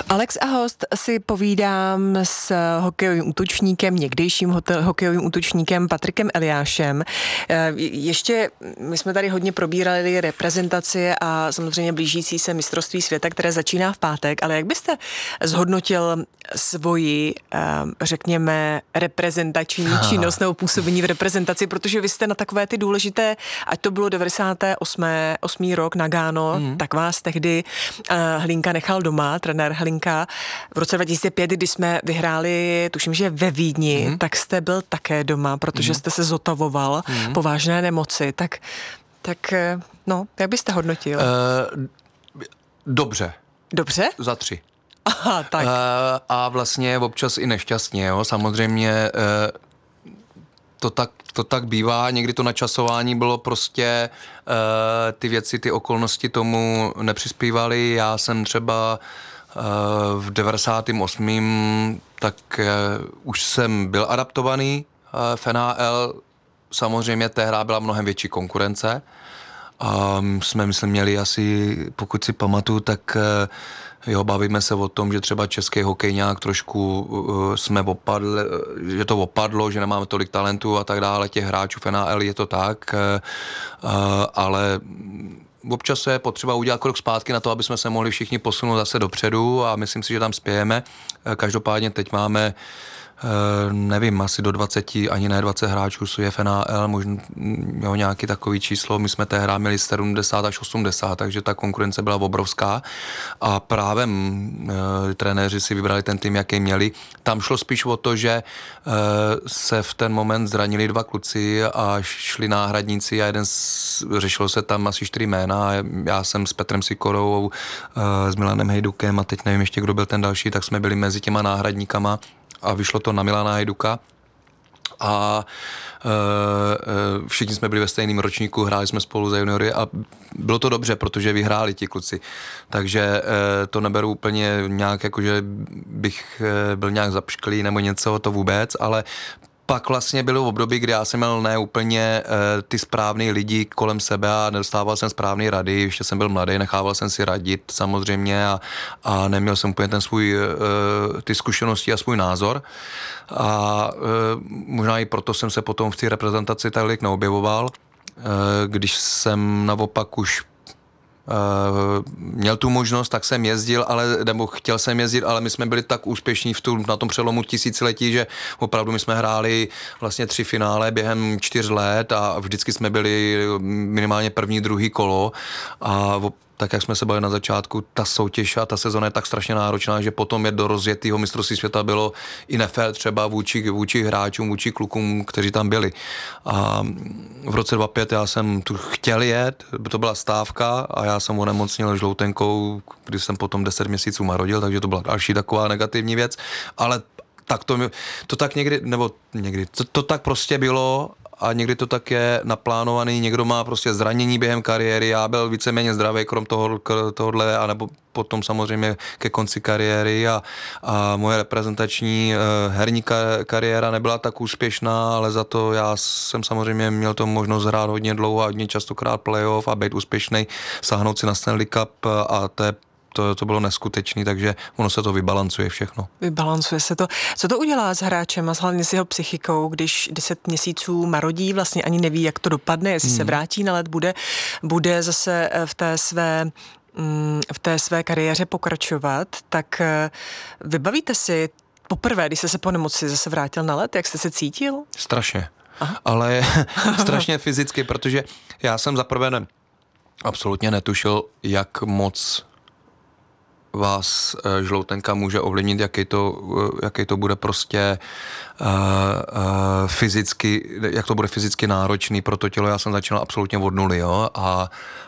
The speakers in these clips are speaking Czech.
Alex a host si povídám s hokejovým útočníkem, někdejším hokejovým útočníkem Patrikem Eliášem. Ještě my jsme tady hodně probírali reprezentaci a samozřejmě blížící se mistrovství světa, které začíná v pátek, ale jak byste zhodnotil svoji, řekněme, reprezentační činnost nebo působení v reprezentaci, protože vy jste na takové ty důležité, ať to bylo 98. rok Nagano, tak vás tehdy Hlinka nechal doma, trenér Hlinka. V roce 2005, kdy jsme vyhráli, tuším, že ve Vídni, tak jste byl také doma, protože jste se zotavoval po vážné nemoci. Tak no, jak byste hodnotil? Dobře. Dobře? Za 3. Aha, tak. A vlastně občas i nešťastně, jo. Samozřejmě to tak bývá, někdy to načasování bylo prostě, ty věci, ty okolnosti tomu nepřispívaly. Já jsem třeba v 98. tak už jsem byl adaptovaný v NHL. Samozřejmě té hra byla mnohem větší konkurence. A jsme, myslím, měli asi, pokud si pamatuju, tak jo, bavíme se o tom, že třeba český hokej nějak trošku jsme opadli, že to opadlo, že nemáme tolik talentu a tak dále, těch hráčů v NHL je to tak, ale občas je potřeba udělat krok zpátky na to, aby jsme se mohli všichni posunout zase dopředu a myslím si, že tam spějeme. Každopádně teď máme nevím, asi do 20, ani ne 20 hráčů jsou v NHL, možná jo, nějaký takový číslo, my jsme té hra měli 70 až 80, takže ta konkurence byla obrovská a právě trenéři si vybrali ten tým, jaký měli. Tam šlo spíš o to, že se v ten moment zranili 2 kluci a šli náhradníci a řešilo se tam asi 4 jména a já jsem s Petrem Sikorou, s Milanem Hejdukem a teď nevím ještě, kdo byl ten další, tak jsme byli mezi těma náhradníkama a vyšlo to na Milana Hejduka a všichni jsme byli ve stejném ročníku, hráli jsme spolu za juniory a bylo to dobře, protože vyhráli ti kluci. Takže to neberu úplně nějak, jakože bych byl nějak zapšklý nebo něco, to vůbec, ale pak vlastně bylo v období, kdy já jsem měl ne úplně ty správný lidi kolem sebe a nedostával jsem správný rady, ještě jsem byl mladý, nechával jsem si radit samozřejmě a neměl jsem úplně ten svůj, ty zkušenosti a svůj názor a možná i proto jsem se potom v té reprezentaci tolik neobjevoval, když jsem naopak už měl tu možnost, tak jsem jezdil, nebo chtěl jsem jezdit, ale my jsme byli tak úspěšní na tom přelomu tisíciletí, že opravdu my jsme hráli vlastně 3 finále během 4 let a vždycky jsme byli minimálně první, druhý kolo a tak, jak jsme se bavili na začátku, ta soutěž a ta sezona je tak strašně náročná, že potom je do rozjetého mistrovství světa bylo i nefér třeba vůči hráčům, vůči klukům, kteří tam byli. A v roce 2005 já jsem tu chtěl jet, to byla stávka a já jsem onemocnil žloutenkou, když jsem potom 10 měsíců marodil, takže to byla další taková negativní věc, ale tak to tak někdy, nebo někdy, to tak prostě bylo a někdy to tak je naplánovaný, někdo má prostě zranění během kariéry, já byl víceméně zdravý krom tohohle, anebo potom samozřejmě ke konci kariéry a moje reprezentační herní kariéra nebyla tak úspěšná, ale za to já jsem samozřejmě měl to možnost hrát hodně dlouho a hodně častokrát playoff a být úspěšný, sáhnout si na Stanley Cup a to bylo neskutečný, takže ono se to vybalancuje všechno. Vybalancuje se to. Co to udělá s hráčem a hlavně s jeho psychikou, když 10 měsíců marodí, vlastně ani neví, jak to dopadne, jestli se vrátí na led, bude zase v té své kariéře pokračovat, tak vybavíte si poprvé, když jste se po nemoci zase vrátil na led, jak jste se cítil? Strašně. Aha. Ale strašně fyzicky, protože já jsem zaprvé absolutně netušil, jak moc vás žloutenka může ovlivnit, jaký to bude prostě fyzicky, jak to bude fyzicky náročný pro to tělo. Já jsem začal absolutně od nuly, jo, a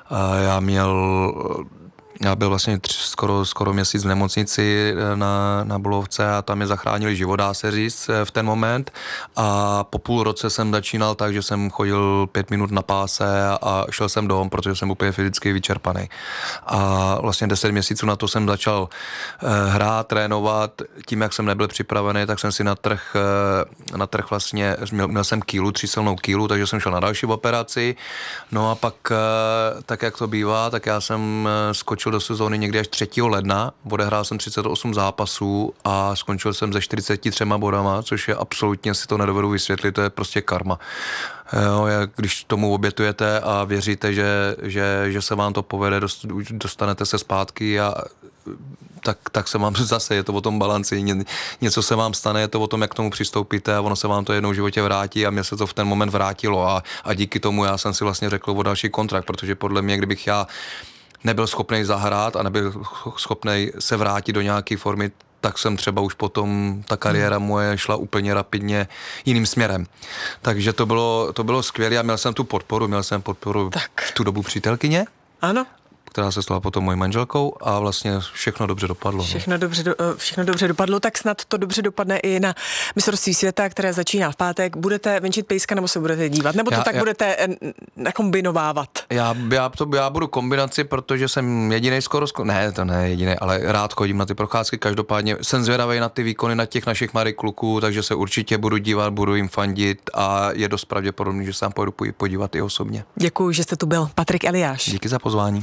já byl vlastně skoro měsíc v nemocnici na Bulovce a tam mě zachránili život, dá se říct, v ten moment. A po půl roce jsem začínal tak, že jsem chodil 5 minut na páse a šel jsem domů, protože jsem úplně fyzicky vyčerpaný. A vlastně 10 měsíců na to jsem začal hrát, trénovat. Tím, jak jsem nebyl připravený, tak jsem si na trh vlastně, měl jsem kýlu, 3silnou kýlu, takže jsem šel na další operaci. No a pak, tak jak to bývá, tak já jsem skočil naskočil do sezóny někdy až 3. ledna, odehrál jsem 38 zápasů a skončil jsem ze 43 bodama, což je absolutně, si to nedovedu vysvětlit, to je prostě karma. Jo, když tomu obětujete a věříte, že se vám to povede, dostanete se zpátky a tak se vám zase, je to o tom balanci, něco se vám stane, je to o tom, jak k tomu přistoupíte a ono se vám to jednou v životě vrátí a mně se to v ten moment vrátilo a díky tomu já jsem si vlastně řekl o další kontrakt, protože podle mě, kdybych já nebyl schopný zahrát a nebyl schopný se vrátit do nějaké formy, tak jsem třeba už potom, ta kariéra moje šla úplně rapidně jiným směrem. Takže to bylo skvělé a měl jsem podporu v tu dobu přítelkyně. Ano. Která se stala potom mojí manželkou a vlastně všechno dobře dopadlo. Všechno dobře dopadlo, tak snad to dobře dopadne i na mistrovství světa, které začíná v pátek. Budete venčit pejska nebo se budete dívat? Nebo to budete nakombinovávat? Já budu kombinaci, protože jsem jedinej ale rád chodím na ty procházky. Každopádně jsem zvědavej na ty výkony na těch našich mladých kluků, takže se určitě budu dívat, budu jim fandit a je dost pravděpodobný, že se tam pojedu podívat i osobně. Děkuji, že jste tu byl. Patrik Eliáš. Díky za pozvání.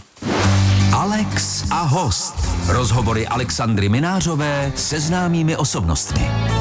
Alex a host. Rozhovory Alexandry Minářové se známými osobnostmi.